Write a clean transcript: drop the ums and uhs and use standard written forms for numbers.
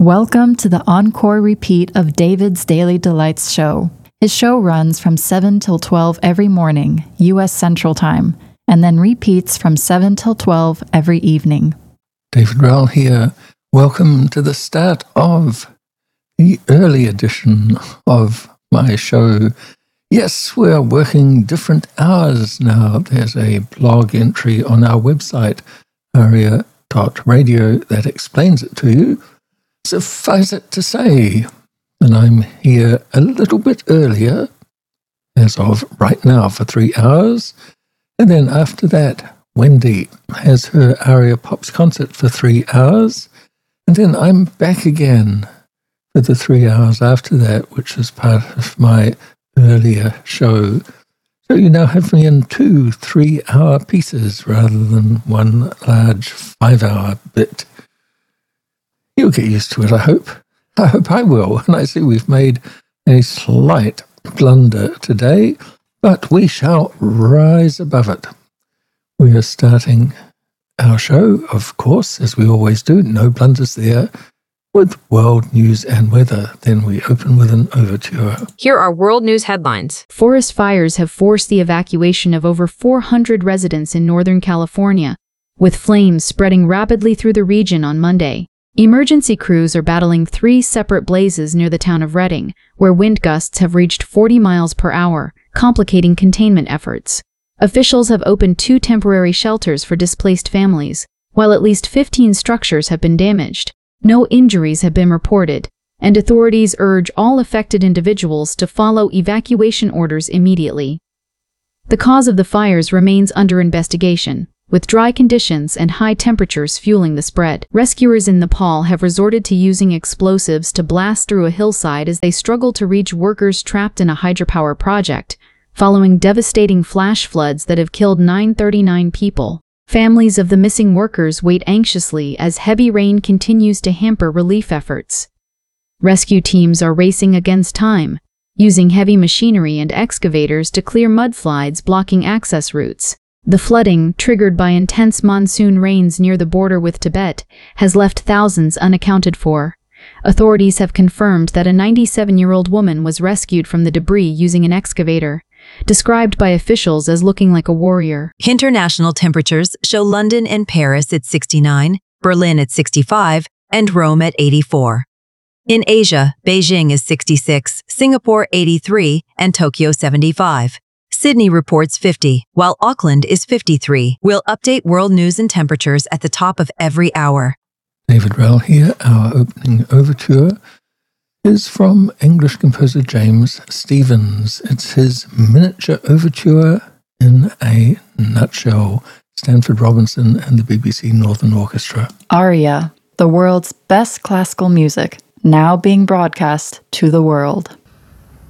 Welcome to the encore repeat of David's Daily Delights show. His show runs from 7 till 12 every morning, U.S. Central Time, and then repeats from 7 till 12 every evening. David Rowell here. Welcome to the start of the early edition of my show. Yes, we're working different hours now. There's a blog entry on our website, aria.radio, that explains it to you. Suffice it to say that I'm here a little bit earlier, as of right now, for 3 hours. And then after that, Wendy has her Aria Pops concert for 3 hours. And then I'm back again for the 3 hours after that, which is part of my earlier show. So you now have me in 2 3-hour pieces rather than one large 5-hour bit. You'll get used to it, I hope. I hope I will. And I see we've made a slight blunder today, but we shall rise above it. We are starting our show, of course, as we always do, no blunders there, with world news and weather. Then we open with an overture. Here are world news headlines. Forest fires have forced the evacuation of over 400 residents in Northern California, with flames spreading rapidly through the region on Monday. Emergency crews are battling 3 separate blazes near the town of Redding, where wind gusts have reached 40 miles per hour, complicating containment efforts. Officials have opened 2 temporary shelters for displaced families, while at least 15 structures have been damaged. No injuries have been reported, and authorities urge all affected individuals to follow evacuation orders immediately. The cause of the fires remains under investigation, with dry conditions and high temperatures fueling the spread. Rescuers in Nepal have resorted to using explosives to blast through a hillside as they struggle to reach workers trapped in a hydropower project, following devastating flash floods that have killed 939 people. Families of the missing workers wait anxiously as heavy rain continues to hamper relief efforts. Rescue teams are racing against time, using heavy machinery and excavators to clear mudslides blocking access routes. The flooding, triggered by intense monsoon rains near the border with Tibet, has left thousands unaccounted for. Authorities have confirmed that a 97-year-old woman was rescued from the debris using an excavator, described by officials as looking like a warrior. International temperatures show London and Paris at 69, Berlin at 65, and Rome at 84. In Asia, Beijing is 66, Singapore 83, and Tokyo 75. Sydney reports 50, while Auckland is 53. We'll update world news and temperatures at the top of every hour. David Rowell here. Our opening overture is from English composer James Stephens. It's his miniature overture in a nutshell. Stanford Robinson and the BBC Northern Orchestra. Aria, the world's best classical music, now being broadcast to the world.